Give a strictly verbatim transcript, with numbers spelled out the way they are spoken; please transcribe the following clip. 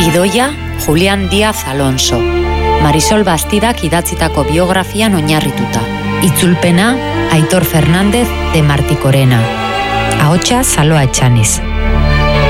Gidoia, Julián Díaz Alonso. Marisol Bastidak idatzitako biografian oinarrituta. Itzulpena, Aitor Fernández de Martikorena. Ahotsa, Saloa Etxaniz.